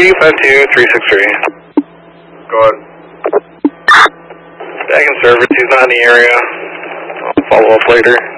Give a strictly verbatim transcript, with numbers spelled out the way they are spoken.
three five two three six three. Go ahead. Back in service, he's not in the area. I'll follow up later.